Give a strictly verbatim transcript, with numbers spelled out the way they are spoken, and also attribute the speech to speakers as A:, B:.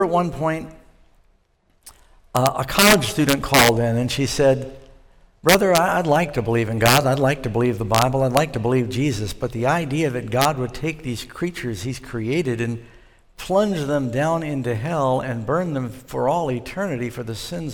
A: At one point, uh, a college student called in and she said, "Brother, I- I'd like to believe in God. I'd like to believe the Bible. I'd like to believe Jesus. But the idea that God would take these creatures he's created and plunge them down into hell and burn them for all eternity for the sins